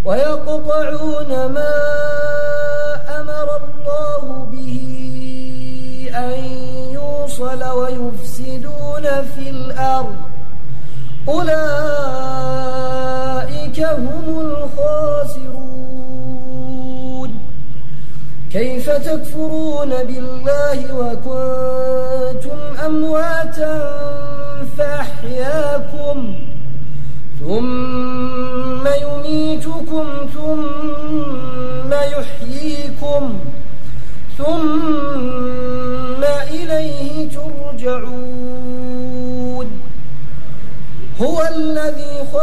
ويقطعون ما أمر الله به أن يوصل ويفسدون في الأرض أولئك هم الخاسرون. كيف تكفرون بالله وكنتم أمواتا فأحياكم ثم يميتكم ثم يحييكم ثم إليه ترجعون. هو الذي